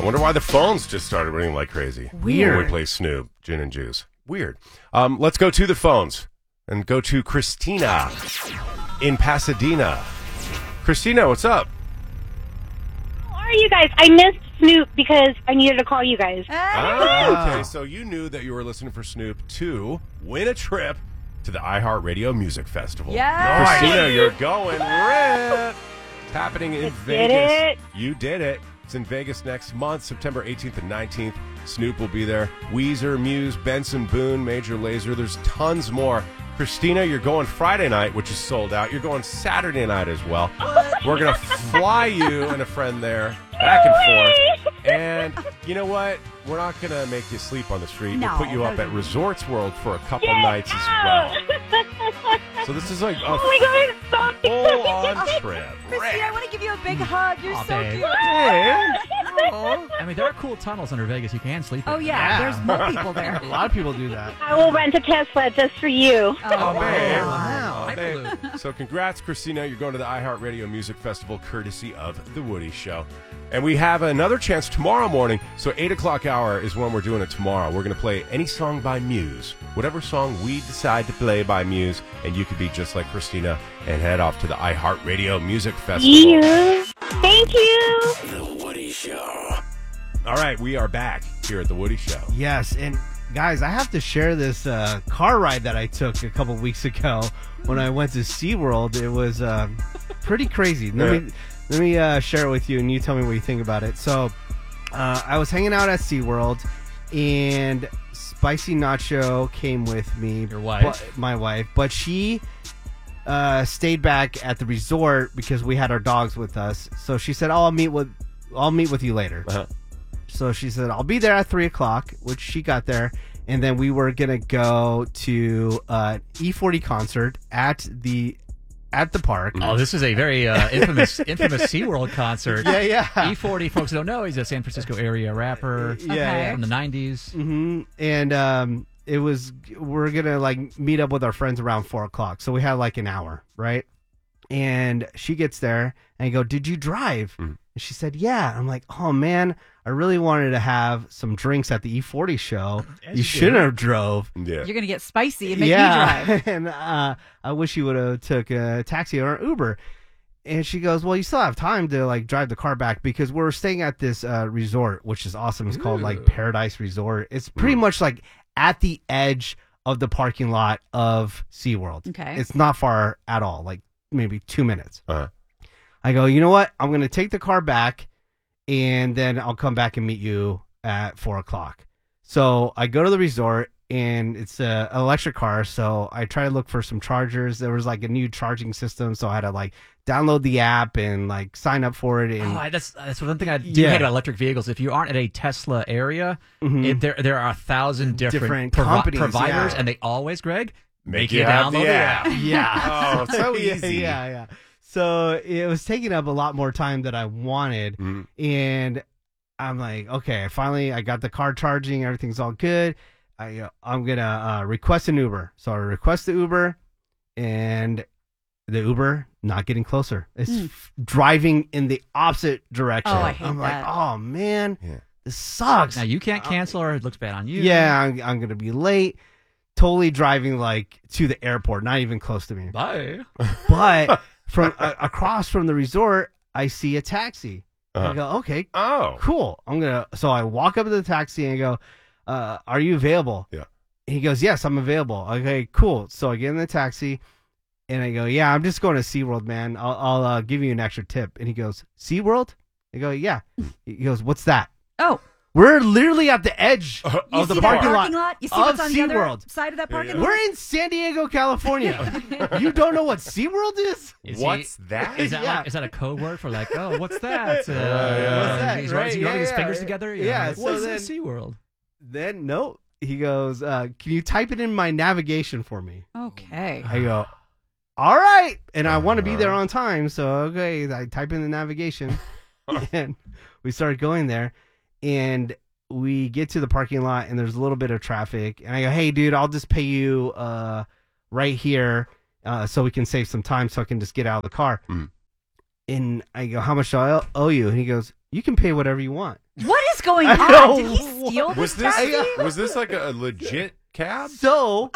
I wonder why the phones just started ringing like crazy. Weird. When we play Snoop, Gin and Juice. Weird. Let's go to the phones and go to Christina in Pasadena. Christina, what's up? How are you guys? I missed Snoop because I needed to call you guys. Okay, so you knew that you were listening for Snoop to win a trip to the iHeartRadio Music Festival. Yes. Christina, you're going rip. It's happening in Vegas. Did it. You did it. It's in Vegas next month, September 18th and 19th. Snoop will be there. Weezer, Muse, Benson Boone, Major Lazer. There's tons more. Christina, you're going Friday night, which is sold out. You're going Saturday night as well. We're going to fly you and a friend there back and forth. And you know what? We're not going to make you sleep on the street. No. We'll put you up at Resorts World for a couple nights as well. So this is like a Oh my God, it's so full-on trip. Christy, I want to give you a big hug. You're so babe. cute. I mean, there are cool tunnels under Vegas you can sleep in. Oh, yeah. There's more people there. A lot of people do that. I will rent a Tesla just for you. Oh, man. Wow. Oh, babe. So congrats, Christina. You're going to the iHeartRadio Music Festival courtesy of The Woody Show. And we have another chance tomorrow morning. So 8 o'clock hour is when we're doing it tomorrow. We're going to play any song by Muse. Whatever song we decide to play by Muse. And you could be just like Christina and head off to the iHeartRadio Music Festival. You. Thank you. The Woody Show. All right, we are back here at The Woody Show. Yes, and guys, I have to share this car ride that I took a couple weeks ago when I went to SeaWorld. It was pretty crazy. Let me share it with you, and you tell me what you think about it. So, I was hanging out at SeaWorld, and Spicy Nacho came with me. Your wife? My wife. But she stayed back at the resort because we had our dogs with us. So she said, I'll meet with you later. Uh-huh. So she said, I'll be there at 3 o'clock, which she got there. And then we were going to go to an E40 concert at the park. Oh, this is a very infamous SeaWorld concert. Yeah. E40, folks who don't know, he's a San Francisco area rapper Yeah. from the 90s. Mm-hmm. And we're going to like meet up with our friends around 4 o'clock. So we had like an hour, right? And she gets there and I go, did you drive? And she said, yeah. I'm like, oh man, I really wanted to have some drinks at the E40 show. You shouldn't have drove. Yeah. You're going to get spicy and make me drive. And I wish you would have took a taxi or an Uber. And she goes, well, you still have time to like drive the car back because we're staying at this resort, which is awesome. It's called like Paradise Resort. It's pretty much like at the edge of the parking lot of SeaWorld. Okay. It's not far at all, like maybe 2 minutes. Uh-huh. I go, you know what? I'm going to take the car back and then I'll come back and meet you at 4 o'clock. So I go to the resort and it's an electric car. So I try to look for some chargers. There was like a new charging system. So I had to like download the app and like sign up for it. And That's one thing I do hate about electric vehicles. If you aren't at a Tesla area, there are 1,000 different companies, providers, yeah. and they always, Greg, make you you have download the app. Yeah. Oh, it's so easy. Yeah. So it was taking up a lot more time than I wanted. And I'm like, okay, finally I got the car charging. Everything's all good. I'm going to request an Uber. So I request the Uber and the Uber not getting closer. It's driving in the opposite direction. Oh, I hate I'm that. like, oh man, this sucks. Now, you can't cancel or it looks bad on you. Yeah, I'm going to be late. Totally driving like to the airport, not even close to me. Bye. But from across from the resort, I see a taxi. Uh-huh. I go, okay, Oh. cool. So I walk up to the taxi and I go, are you available? Yeah. He goes, yes, I'm available. Okay, cool. So I get in the taxi and I go, yeah, I'm just going to SeaWorld, man. I'll give you an extra tip. And he goes, SeaWorld? I go, yeah. He goes, what's that? Oh. We're literally at the edge You of the see parking that lot. parking lot? You see of what's on the other SeaWorld. side of that parking Yeah. lot? We're in San Diego, California. You don't know what SeaWorld is? What's that? Is that Yeah. like, is that a code word for like, oh, what's that? What's that? He's Right, rubbing his yeah, fingers yeah. together. Yeah, so What's then- SeaWorld? Then, no. He goes, can you type it in my navigation for me? Okay. I go, all right. And I want to be there on time. So, okay, I type in the navigation. And we start going there. And we get to the parking lot and there's a little bit of traffic. And I go, hey, dude, I'll just pay you right here so we can save some time so I can just get out of the car. And I go, how much do I owe you? And he goes, you can pay whatever you want. What is going I on? know. Did he steal Was this this taxi? was this like a legit cab? So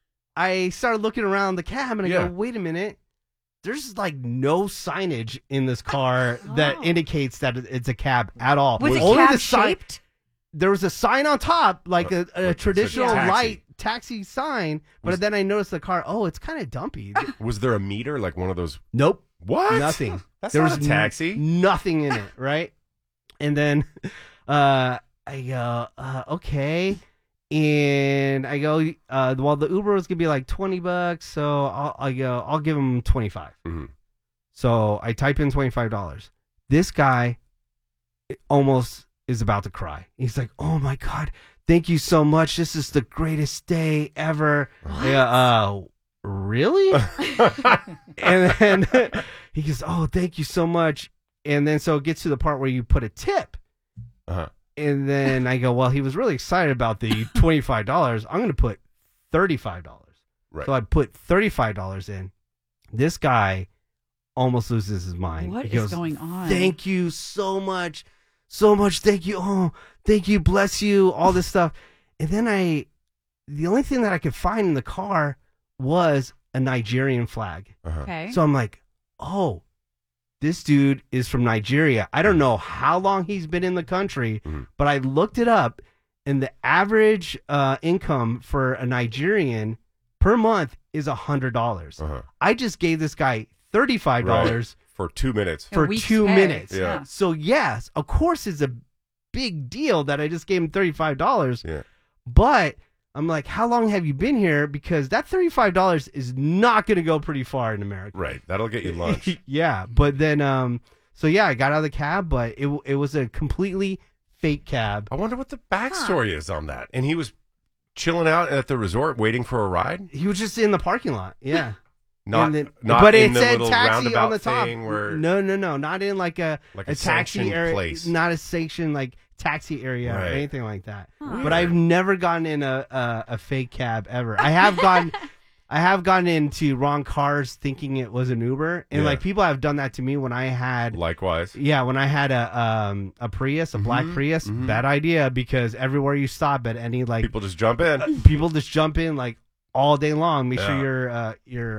I started looking around the cab and I Yeah. go, wait a minute. There's like no signage in this car that Oh. indicates that it's a cab at all. Was it Only cab the sign. shaped? There was a sign on top, like Like a it traditional said taxi. light taxi sign. But Was- then I noticed the car. Oh, it's kind of dumpy. Was there a meter like one of those? Nope. What? Nothing. That's There not was a taxi. Nothing in it, right? And then I go, okay. And I go, well, the Uber was gonna be like $20, so I'll give him 25. Mhm. So I type in $25. This guy almost is about to cry. He's like, "Oh my god, thank you so much. This is the greatest day ever." Yeah, really? And then he goes, "Oh, thank you so much." And then so it gets to the part where you put a tip. Uh-huh. And then I go, well, he was really excited about the $25. I'm going to put $35. Right. So I put $35 in. This guy almost loses his mind. What He is goes, going on? Thank you so much. So much. Thank you. Oh, thank you. Bless you. All this stuff. And then the only thing that I could find in the car was a Nigerian flag. Uh-huh. Okay. So I'm like, oh, this dude is from Nigeria. I don't know how long he's been in the country, Mhm. but I looked it up, and the average income for a Nigerian per month is $100. Uh-huh. I just gave this guy $35 For 2 minutes. A for week's 2 pay. minutes. Yeah. So yes, of course it's a big deal that I just gave him $35. Yeah. But I'm like, how long have you been here? Because that $35 is not going to go pretty far in America. Right. That'll get you lunch. Yeah, but then so yeah, I got out of the cab, but it was a completely fake cab. I wonder what the backstory is on that. And he was chilling out at the resort waiting for a ride? He was just in the parking lot. Yeah. Not, And then- not but in it the said little taxi roundabout on the top. thing where No, not in like a taxi sanctioned area, place. not a sanctioned like taxi area or Right. anything like that. Huh. But I've never gotten in a fake cab ever. I have gotten into wrong cars thinking it was an Uber, and Yeah. like people have done that to me when I had Likewise. when I had a Prius, a black Prius. Bad idea, because everywhere you stop at any like People just jump in. people just jump in like all day long. Make Yeah. sure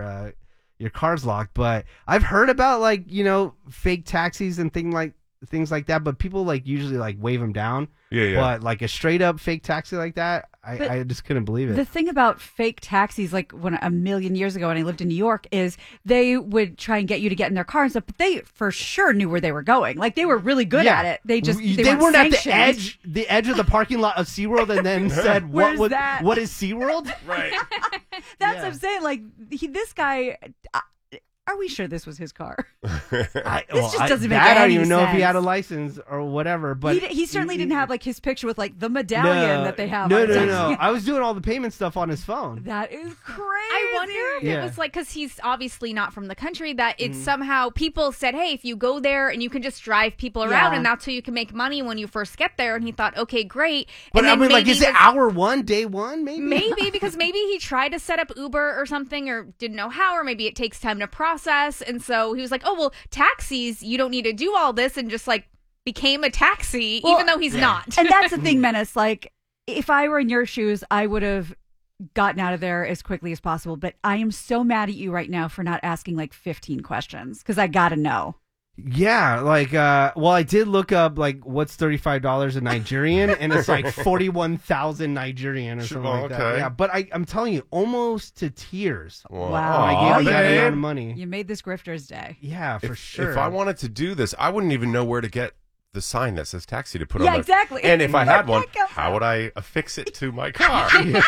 your car's locked. But I've heard about like fake taxis and things like that. But people like usually like wave them down. Yeah. But like a straight up fake taxi like that, But I just couldn't believe it. The thing about fake taxis, like when a million years ago when I lived in New York, is they would try and get you to get in their car and stuff, but they for sure knew where they were going. Like they were really good Yeah. at it. They weren't weren't at sanctioned. the edge of the parking lot of SeaWorld and then said Where's that? what is SeaWorld? Right. That's Yeah. what I'm saying. Like this guy. Are we sure this was his car? This just doesn't make I don't any even know if he sense. had a license or whatever. But He certainly didn't have like his picture with like the medallion that they have. No, on no, taxi. no. I was doing all the payment stuff on his phone. That is crazy. I wonder if Yeah. it was like, because he's obviously not from the country, that it's somehow people said, hey, if you go there and you can just drive people around Yeah. and that's how you can make money when you first get there. And he thought, okay, great. But and I then mean, like, maybe is it was- hour one, day one, maybe? Maybe because maybe he tried to set up Uber or something or didn't know how, or maybe it takes time to process. And so he was like, oh, well, taxis, you don't need to do all this, and just like became a taxi, Well, even though he's not. And that's the thing, Menace. Like, if I were in your shoes, I would have gotten out of there as quickly as possible. But I am so mad at you right now for not asking like 15 questions because I got to know. Yeah, like, well, I did look up, like, what's $35 in Nigerian, and it's like 41,000 Nigerian or something like that. okay. Yeah, but I'm telling you, almost to tears. Well, Wow. I aw, gave that babe. amount of money. You made this grifter's day. Yeah, for sure. If I wanted to do this, I wouldn't even know where to get the sign that says taxi to put Yeah, on my... exactly. And if I had one, That comes how would I affix it to my car?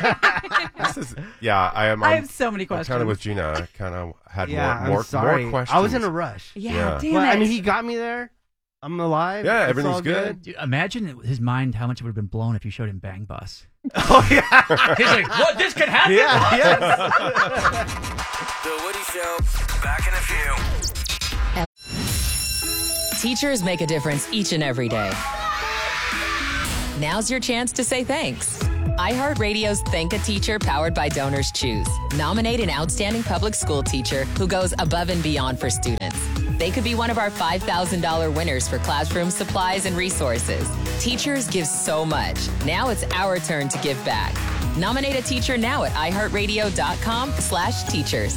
This is, I am. I have so many I'm questions. kind of with Gina. I kind of had Yeah, more I'm sorry. questions. I was in a rush. Yeah, Yeah. damn But, it. I mean, he got me there. I'm alive. Yeah, It's everything's all good. Dude, imagine his mind how much it would have been blown if you showed him Bang Bus. Oh, yeah. He's like, what? This could happen? Yeah, yeah. The Woody Show. Back in a few. Teachers make a difference each and every day. Now's your chance to say thanks. iHeartRadio's Thank a Teacher powered by Donors Choose. Nominate an outstanding public school teacher who goes above and beyond for students. They could be one of our $5,000 winners for classroom supplies and resources. Teachers give so much. Now it's our turn to give back. Nominate a teacher now at iHeartRadio.com/teachers.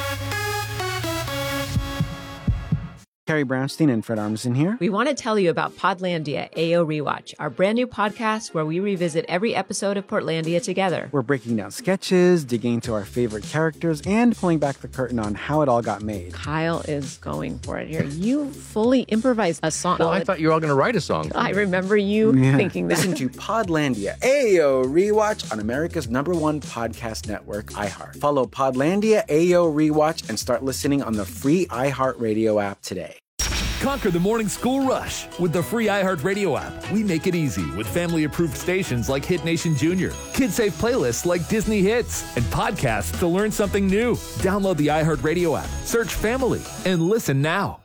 Carrie Brownstein and Fred Armisen here. We want to tell you about Podlandia AO Rewatch, our brand new podcast where we revisit every episode of Portlandia together. We're breaking down sketches, digging into our favorite characters, and pulling back the curtain on how it all got made. Kyle is going for it here. You fully improvised a song. Well, I thought you were all going to write a song. I remember you thinking that. Listen to Podlandia AO Rewatch on America's #1 podcast network, iHeart. Follow Podlandia AO Rewatch and start listening on the free iHeartRadio app today. Conquer the morning school rush with the free iHeartRadio app. We make it easy with family-approved stations like Hit Nation Junior, kid-safe playlists like Disney Hits, and podcasts to learn something new. Download the iHeartRadio app, search Family, and listen now.